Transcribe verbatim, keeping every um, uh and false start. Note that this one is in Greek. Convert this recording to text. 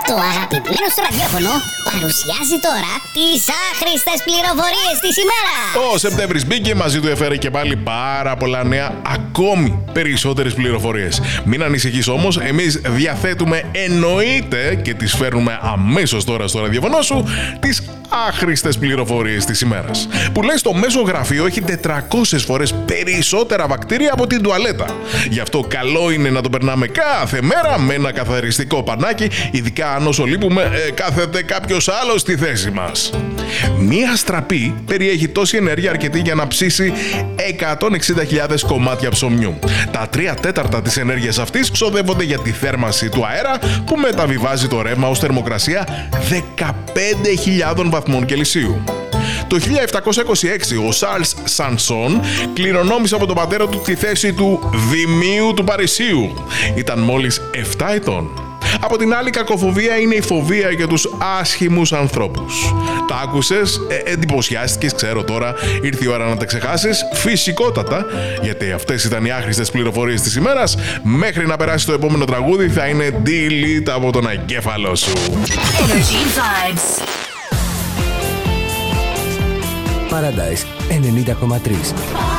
Το αγαπημένο στο ραδιόφωνο παρουσιάζει τώρα τις άχρηστες πληροφορίες της ημέρας. Ο Σεπτέμβρης μπήκε, μαζί του έφερε και πάλι πάρα πολλά νέα, ακόμη περισσότερες πληροφορίες. Μην ανησυχείς όμως, εμείς διαθέτουμε εννοείται και τις φέρνουμε αμέσως τώρα στο ραδιόφωνο σου τις άχρηστες πληροφορίες της ημέρας. Που λέει στο μέσο γραφείο έχει τετρακόσιες φορές περισσότερα βακτήρια από την τουαλέτα. Γι' αυτό καλό είναι να το περνάμε κάθε μέρα με ένα καθαριστικό πανάκι, ειδικά αν όσο λείπουμε ε, κάθεται κάποιος άλλος στη θέση μας. Μία στραπή περιέχει τόση ενέργεια αρκετή για να ψήσει εκατόν εξήντα χιλιάδες κομμάτια ψωμιού. Τα τρία τέταρτα της ενέργειας αυτής ξοδεύονται για τη θέρμανση του αέρα που μεταβιβάζει το ρεύμα ως θερμοκρασία δεκαπέντε χιλιάδων βαθμών Κελσίου. Το χίλια επτακόσια είκοσι έξι ο Σαρλς Σανσόν κληρονόμησε από τον πατέρα του τη θέση του Δημίου του Παρισίου. Ήταν μόλις επτά ετών. Από την άλλη, κακοφοβία είναι η φοβία για τους άσχημους ανθρώπους. Τα άκουσες, ε, εντυπωσιάστηκες, ξέρω τώρα, ήρθε η ώρα να τα ξεχάσεις, φυσικότατα, γιατί αυτές ήταν οι άχρηστες πληροφορίες της ημέρας. Μέχρι να περάσει το επόμενο τραγούδι θα είναι delete από τον εγκέφαλο σου. Paradise ενενήντα κόμμα τρία.